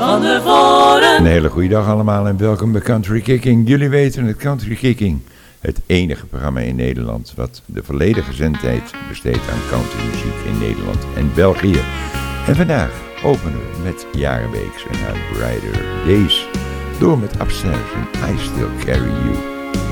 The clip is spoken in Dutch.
van de voren. Een hele goede dag allemaal en welkom bij Country Kicking. Jullie weten het, Country Kicking, het enige programma in Nederland wat de volledige zendtijd besteedt aan countrymuziek in Nederland en België. En vandaag openen we met Jarenbeeks en haar Brighter Days. Door met Upstairs en I Still Carry You.